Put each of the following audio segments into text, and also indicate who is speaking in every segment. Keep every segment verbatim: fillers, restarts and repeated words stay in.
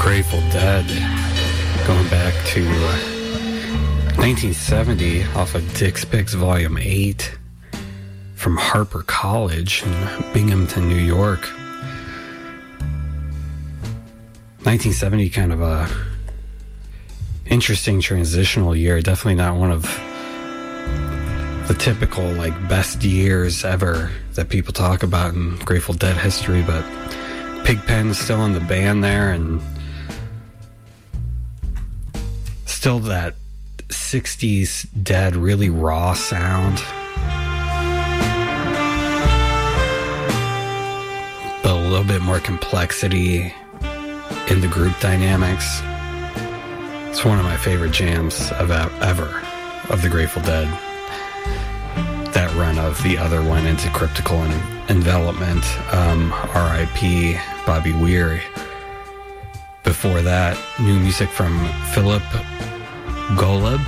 Speaker 1: Grateful Dead, going back to uh, nineteen seventy off of Dick's Picks Volume eight from Harper College in Binghamton, New York. nineteen seventy, kind of a interesting transitional year. Definitely not one of the typical like best years ever that people talk about in Grateful Dead history, but Pigpen's still in the band there, and still that sixties Dead, really raw sound, but a little bit more complexity in the group dynamics. It's one of my favorite jams of ever of the Grateful Dead. That run of the other one into Cryptical and Envelopment, um, R I P Bobby Weir. Before that, new music from Philip Golub,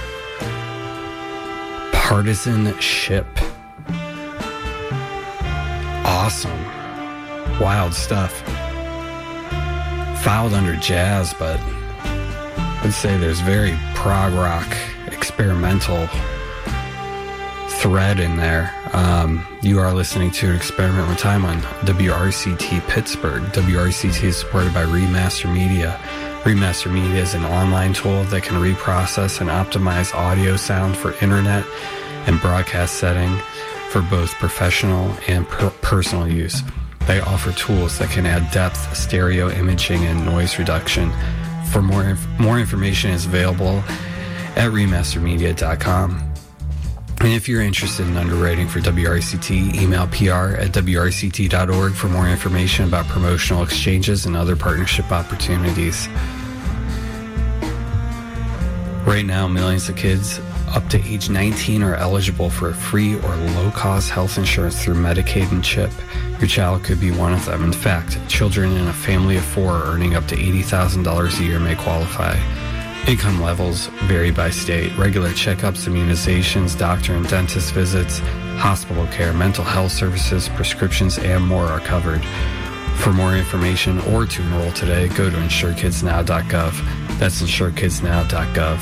Speaker 1: Partisan Ship. Awesome. Wild stuff. Filed under jazz, but I'd say there's very prog rock, experimental thread in there. Um, you are listening to an Experiment with Time on W R C T Pittsburgh. W R C T is supported by Remaster Media. Remaster Media is an online tool that can reprocess and optimize audio sound for internet and broadcast setting for both professional and per- personal use. They offer tools that can add depth, stereo imaging, and noise reduction. For more inf- more information is available at remaster media dot com. And if you're interested in underwriting for W R C T, email P R at W R C T dot org for more information about promotional exchanges and other partnership opportunities. Right now, millions of kids up to age nineteen are eligible for free or low-cost health insurance through Medicaid and CHIP. Your child could be one of them. In fact, children in a family of four earning up to eighty thousand dollars a year may qualify. Income levels vary by state. Regular checkups, immunizations, doctor and dentist visits, hospital care, mental health services, prescriptions, and more are covered. For more information or to enroll today, go to insure kids now dot gov. That's insure kids now dot gov.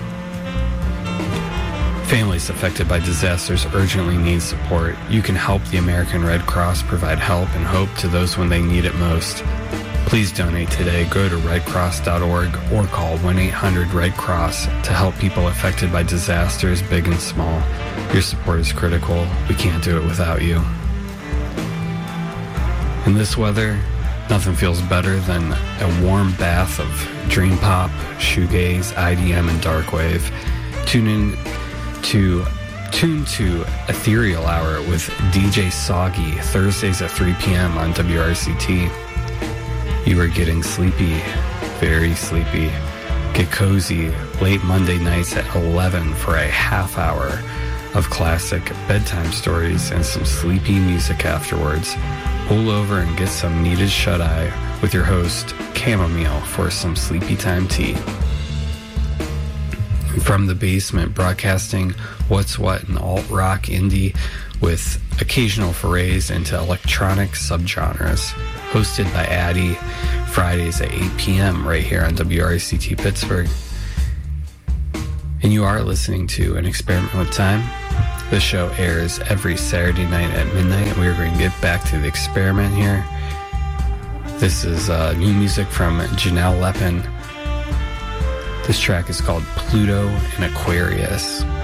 Speaker 1: Families affected by disasters urgently need support. You can help the American Red Cross provide help and hope to those when they need it most. Please donate today. Go to red cross dot org or call one eight hundred red cross to help people affected by disasters, big and small. Your support is critical. We can't do it without you. In this weather, nothing feels better than a warm bath of dream pop, shoegaze, I D M, and darkwave. Tune in to Tune to Ethereal Hour with D J Soggy, Thursdays at three p.m. on W R C T. You are getting sleepy, very sleepy. Get cozy late Monday nights at eleven for a half hour of classic bedtime stories and some sleepy music afterwards. Pull over and get some needed shut-eye with your host, Chamomile, for some sleepy time tea. From the basement, broadcasting what's what in alt-rock indie with occasional forays into electronic subgenres. Hosted by Addie, Fridays at eight p.m. right here on W R C T Pittsburgh. And you are listening to An Experiment with Time. The show airs every Saturday night at midnight, and we're going to get back to the experiment here. This is uh, new music from Janelle Lepin. This track is called Pluto and Aquarius.